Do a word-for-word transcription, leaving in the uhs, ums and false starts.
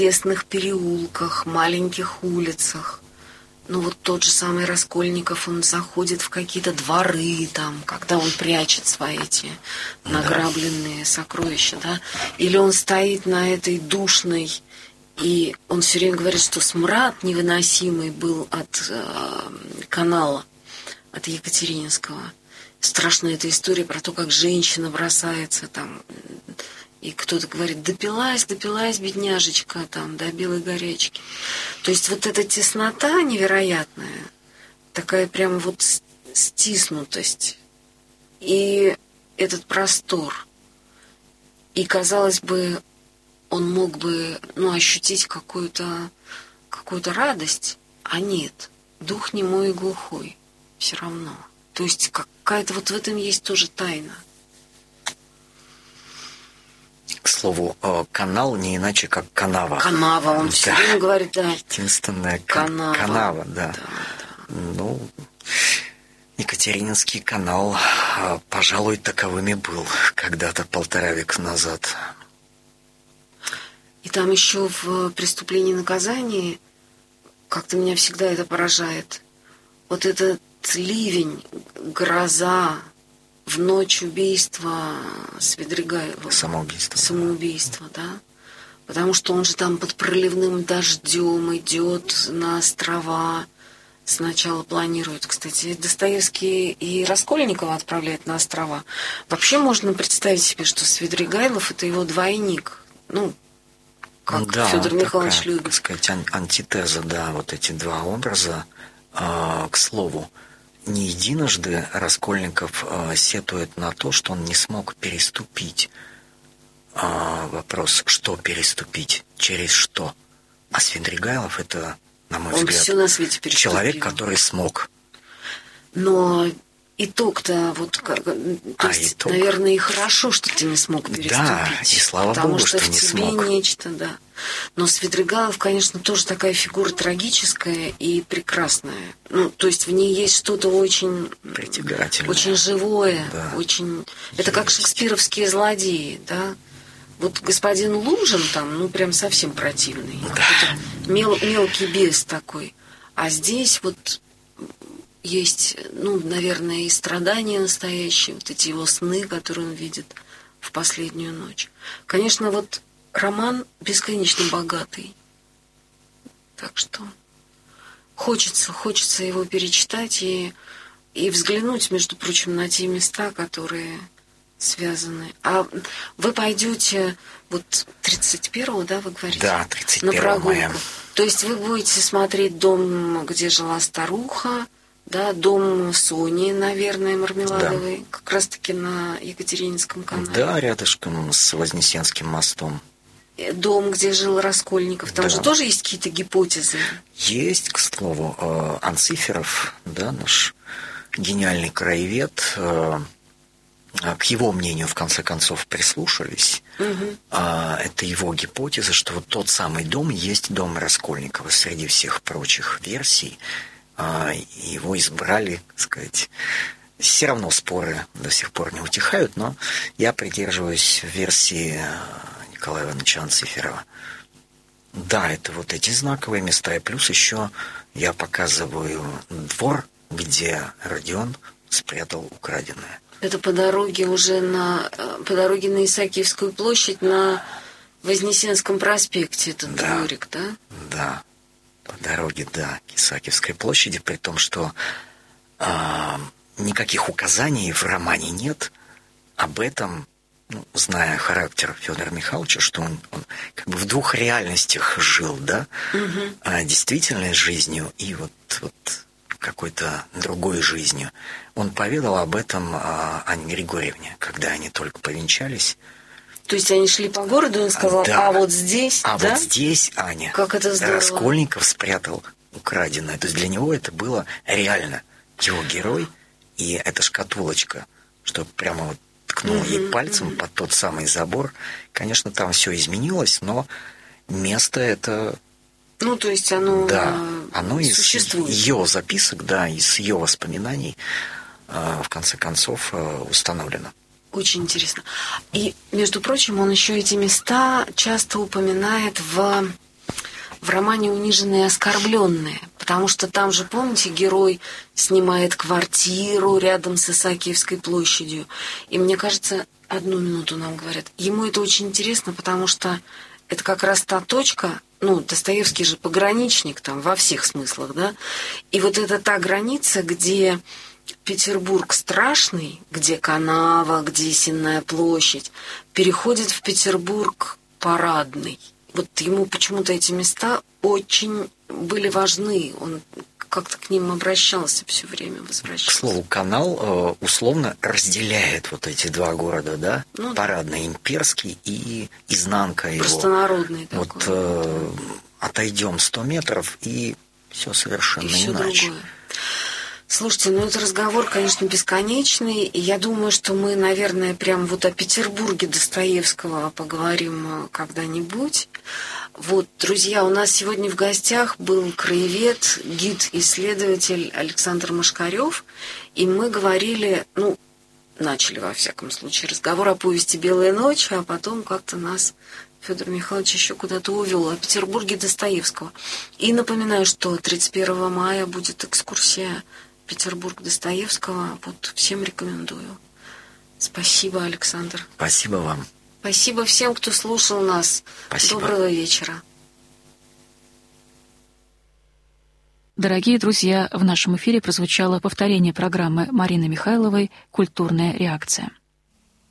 тесных переулках, маленьких улицах. Ну вот тот же самый Раскольников, он заходит в какие-то дворы там, когда он прячет свои эти награбленные сокровища, да. Или он стоит на этой душной, и он все время говорит, что смрад невыносимый был от э, канала, от Екатерининского. Страшная эта история про то, как женщина бросается там, и кто-то говорит, допилась, допилась, бедняжечка, там, до белой горячки. То есть вот эта теснота невероятная, такая прямо вот стиснутость, и этот простор. И, казалось бы, он мог бы, ну, ощутить какую-то, какую-то радость, а нет, дух немой и глухой все равно. То есть какая-то вот в этом есть тоже тайна. К слову, канал не иначе, как канава. Канава, он да. все время говорит, да. Единственная канава, канава да. Да, да. Ну, Екатерининский канал, пожалуй, таковым и был когда-то полтора века назад. И там еще в «Преступлении и наказании» как-то меня всегда это поражает. Вот этот ливень, гроза, в ночь убийства Свидригайлова. Самоубийство. Самоубийство, да. Потому что он же там под проливным дождем идет на острова. Сначала планирует, кстати, Достоевский и Раскольникова отправляет на острова. Вообще можно представить себе, что Свидригайлов — это его двойник. Ну, как да, Федор Михайлович такая, любит. Так сказать, ан- антитеза, да, вот эти два образа. А, к слову, не единожды Раскольников а, сетует на то, что он не смог переступить. А, вопрос, что переступить, через что. А Свидригайлов — это, на мой он взгляд, все на свете переступил. Человек, который смог. Но итог-то, вот, как, то а есть, итог? наверное, и хорошо, что ты не смог переступить. Да, и слава потому Богу, что, что в не тебе смог. нечто, да. Но Свидригайлов, конечно, тоже такая фигура трагическая и прекрасная. Ну, то есть в ней есть что-то очень притягательное, очень живое, да. очень. Есть. Это как шекспировские злодеи, да. Вот господин Лужин там, ну, прям совсем противный. Да. Мел, мелкий бес такой. А здесь вот есть, ну, наверное, и страдания настоящие, вот эти его сны, которые он видит в последнюю ночь. Конечно, вот роман бесконечно богатый. Так что хочется, хочется его перечитать и, и взглянуть, между прочим, на те места, которые связаны. А вы пойдете вот тридцать первого, да, вы говорите? Да, тридцать первого на прогулку. мая. То есть вы будете смотреть дом, где жила старуха, да, дом Сони, наверное, Мармеладовой, да. Как раз-таки на Екатерининском канале. Да, рядышком с Вознесенским мостом. Дом, где жил Раскольников, там да. же тоже есть какие-то гипотезы? Есть, к слову, Анциферов, да, наш гениальный краевед, к его мнению, в конце концов, прислушались. Угу. Это его гипотеза, что вот тот самый дом есть дом Раскольникова. Среди всех прочих версий его избрали, так сказать. Все равно споры до сих пор не утихают, но я придерживаюсь версии Николая Ивановича Анциферова. Да, это вот эти знаковые места. И плюс еще я показываю двор, где Родион спрятал украденное. Это по дороге уже на... По дороге на Исаакиевскую площадь на Вознесенском проспекте этот да, дворик, да? Да, по дороге, да, к Исаакиевской площади, при том, что э, никаких указаний в романе нет об этом, ну, зная характер Федора Михайловича, что он, он как бы в двух реальностях жил, да, угу. а, действительной жизнью и вот, вот какой-то другой жизнью. Он поведал об этом а, Анне Григорьевне, когда они только повенчались. То есть они шли по городу, и он сказал, да. а вот здесь, а да? вот здесь, Аня, как это здорово. Раскольников спрятал украденное. То есть для него это было реально его герой, и эта шкатулочка, что прямо вот ткнул uh-huh, ей пальцем uh-huh. под тот самый забор. Конечно, там все изменилось, но место это... Ну, то есть оно, да, оно из существует. ее записок, да, из ее воспоминаний, в конце концов, установлено. Очень интересно. И, между прочим, он еще эти места часто упоминает в в романе «Униженные и оскорбленные», потому что там же, помните, герой снимает квартиру рядом с Исаакиевской площадью. И мне кажется, одну минуту нам говорят, ему это очень интересно, потому что это как раз та точка, ну, Достоевский же пограничник там во всех смыслах, да, и вот это та граница, где Петербург страшный, где канава, где Сенная площадь, переходит в Петербург парадный. Вот ему почему-то эти места очень были важны. Он как-то к ним обращался все время, возвращался. К слову, канал условно разделяет вот эти два города, да? Ну, парадный, имперский и изнанка его. Простонародный такой. Вот э, отойдем сто метров, и все совершенно и все иначе. Другое. Слушайте, ну это разговор, конечно, бесконечный, и я думаю, что мы, наверное, прям вот о Петербурге Достоевского поговорим когда-нибудь. Вот, друзья, у нас сегодня в гостях был краевед, гид-исследователь Александр Машкарев, и мы говорили, ну, начали, во всяком случае, разговор о повести «Белая ночь», а потом как-то нас Федор Михайлович еще куда-то увел о Петербурге Достоевского. И напоминаю, что тридцать первого мая будет экскурсия Петербург Достоевского. Вот всем рекомендую. Спасибо, Александр. Спасибо вам. Спасибо всем, кто слушал нас. Спасибо. Доброго вечера. Дорогие друзья, в нашем эфире прозвучало повторение программы Марины Михайловой «Культурная реакция».